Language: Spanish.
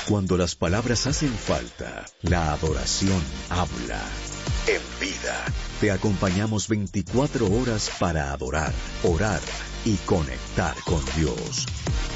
Cuando las palabras hacen falta, la adoración habla. En Vida, te acompañamos 24 horas para adorar, orar y conectar con Dios.